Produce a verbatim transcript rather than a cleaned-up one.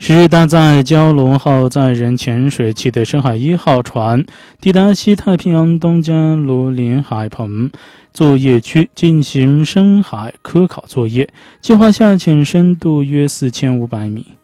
是搭载蛟龙号载人潜水器的深海一号船抵达西太平洋东加罗林海鹏作业区进行深海科考作业，计划下潜深度约四千五百米。